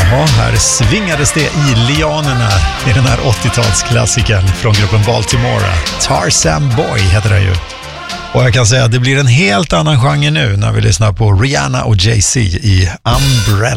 Jaha, här svingades det i lianerna i den här 80-talsklassikern från gruppen Baltimore. Tarzan Boy heter det ju. Och jag kan säga att det blir en helt annan genre nu när vi lyssnar på Rihanna och Jay-Z i Umbrella.